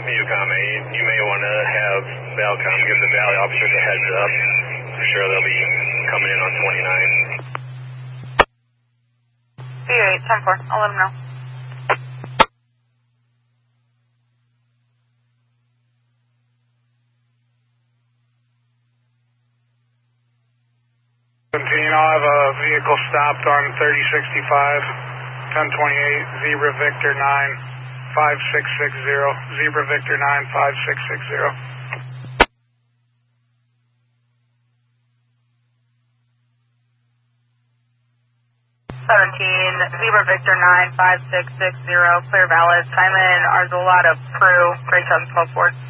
Yukon, you may want to have Valcom give the Valley officers a heads up. For sure they'll be coming in on 29. B8, 10-4, I'll let them know. I'll have a vehicle stopped on 3065, 1028, Zebra Victor 95660, Zebra Victor 95660. 17, Zebra Victor 95660, clear valid. Simon Arzola to Peru, Great 712 Ford.